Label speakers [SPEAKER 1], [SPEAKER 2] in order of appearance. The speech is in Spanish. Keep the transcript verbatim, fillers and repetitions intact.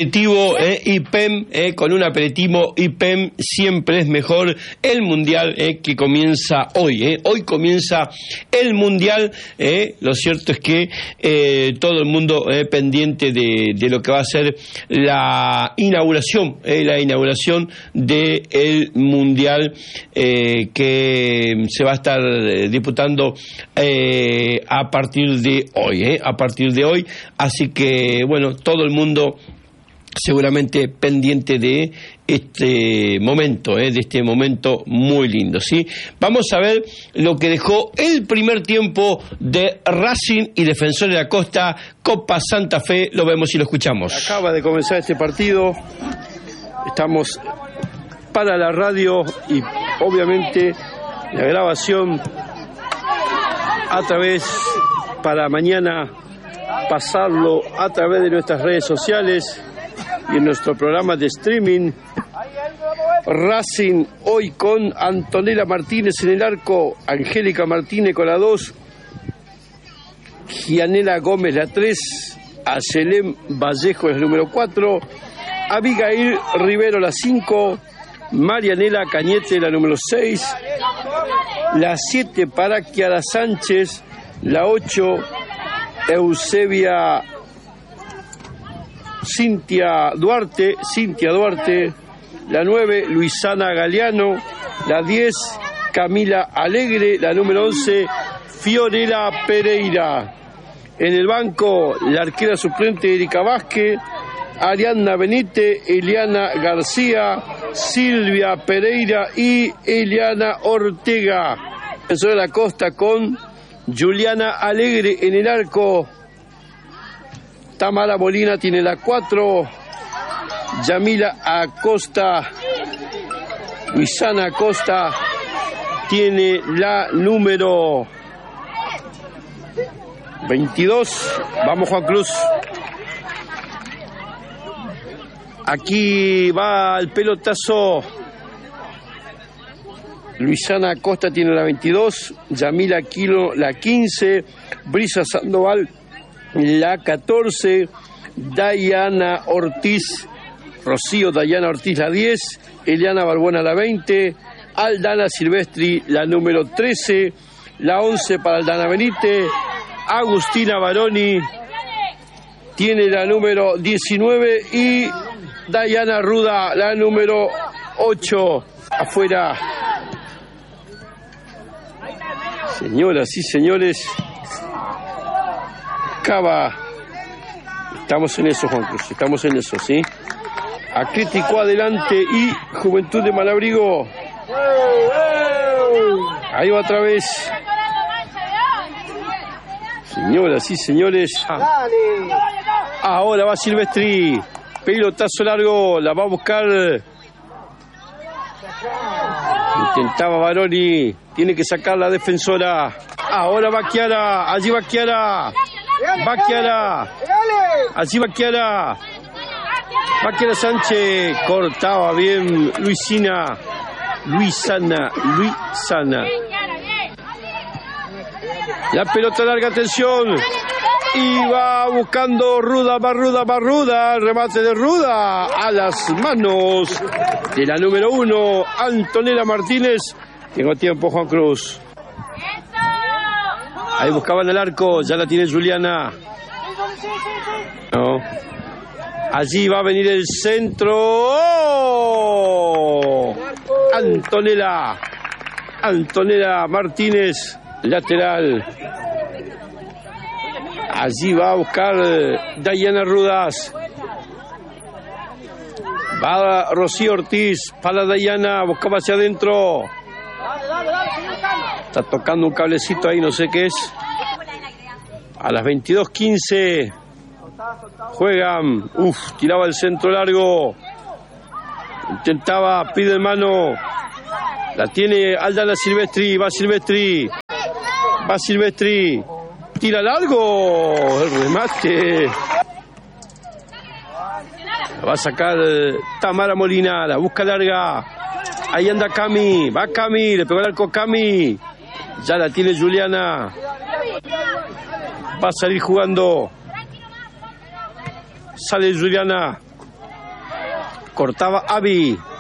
[SPEAKER 1] Aperitivo eh, I P E M, eh, con un aperitivo I P E M siempre es mejor el Mundial eh, que comienza hoy. Eh. Hoy comienza el Mundial, eh. Lo cierto es que eh, todo el mundo eh, pendiente de, de lo que va a ser la inauguración, eh, la inauguración del Mundial eh, que se va a estar disputando eh, a partir de hoy, eh, a partir de hoy. Así que, bueno, todo el mundo seguramente pendiente de este momento, eh, de este momento muy lindo, ¿sí? Vamos a ver lo que dejó el primer tiempo de Racing y Defensor de la Costa, Copa Santa Fe. Lo vemos y lo escuchamos.
[SPEAKER 2] Acaba de comenzar este partido, estamos para la radio y obviamente la grabación a través, para mañana pasarlo a través de nuestras redes sociales y en nuestro programa de streaming. Racing hoy con Antonella Martínez en el arco, Angélica Martínez con la dos, Gianela Gómez la tres, Ayelén Vallejo es el número cuatro, Abigail Rivero la cinco, Marianela Cañete la número seis, la siete para Kiara Sánchez, la ocho Eusebia Cintia Duarte, Cintia Duarte, la nueve Luisana Galeano, la diez Camila Alegre, la número once Fiorella Pereira. En el banco la arquera suplente Erika Vázquez, Ariadna Benítez, Eliana García, Silvia Pereira y Eliana Ortega. Eso de la Costa con Juliana Alegre en el arco. Tamara Molina tiene la cuatro, Yamila Acosta, Luisana Acosta tiene la número veintidós. Vamos, Juan Cruz. Aquí va el pelotazo. Luisana Acosta tiene la veintidós, Yamila Aquino la quince, Brisa Sandoval la catorce, Dayana Ortiz, Rocío Dayana Ortiz la diez, Eliana Barbona la veinte, Aldana Silvestri la número trece, la once para Aldana Benítez, Agustina Baroni tiene la número diecinueve y Dayana Ruda la número ocho. Afuera. Señoras y señores, Cava, estamos en eso, Juan Cruz, estamos en eso, ¿sí? Atlético adelante y Juventud de Malabrigo. Ahí va otra vez. Señoras y señores, ahora va Silvestri, pelotazo largo, la va a buscar. Intentaba Baroni, tiene que sacar la defensora. Ahora va Chiara, allí va Chiara. Va Chiara, allí va Chiara. Va Chiara Sánchez, cortaba bien Luisina. Luisana, Luisana. La pelota larga, atención. Y va buscando Ruda, va Ruda, va Ruda. El remate de Ruda a las manos de la número uno, Antonella Martínez. Tengo tiempo, Juan Cruz. Ahí buscaban el arco, ya la tiene Juliana. No. Allí va a venir el centro. ¡Oh! Antonella. Antonella Martínez, lateral. Allí va a buscar Dayana Rudas. Va Rocío Ortiz para Dayana, buscaba hacia adentro. Está tocando un cablecito ahí, no sé qué es. A las veintidós quince juegan. Uf, tiraba el centro largo. Intentaba, pide mano. La tiene Aldana Silvestri, va Silvestri. Va Silvestri. Tira largo. El remate. La va a sacar Tamara Molina, la busca larga. Ahí anda Cami, va Cami, le pegó el arco Cami. Ya la tiene Juliana. Va a salir jugando. Sale Juliana. cortaba Avi.